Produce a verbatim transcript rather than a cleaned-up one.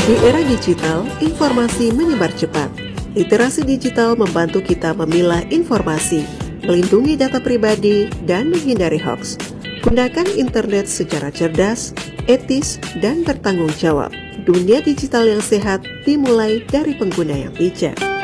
Di era digital, informasi menyebar cepat. Literasi digital membantu kita memilah informasi, melindungi data pribadi, dan menghindari hoaks. Gunakan internet secara cerdas, etis, dan bertanggung jawab. Dunia digital yang sehat dimulai dari pengguna yang bijak.